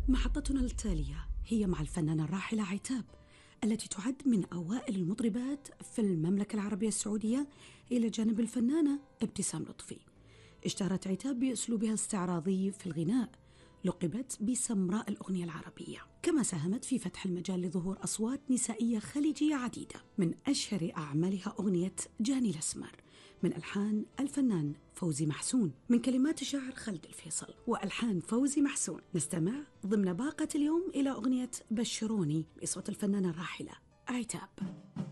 محطتنا التالية هي مع الفنانة الراحلة عتاب، التي تعد من أوائل المطربات في المملكة العربية السعودية إلى جانب الفنانة ابتسام لطفي. اشتهرت عتاب بأسلوبها الاستعراضي في الغناء، لقبت بسمراء الأغنية العربية، كما ساهمت في فتح المجال لظهور أصوات نسائية خليجية عديدة. من أشهر أعمالها أغنية جاني الأسمر من ألحان الفنان فوزي محسون، من كلمات الشاعر خالد الفيصل وألحان فوزي محسون. نستمع ضمن باقة اليوم إلى أغنية بشروني بصوت الفنانة الراحلة عتاب.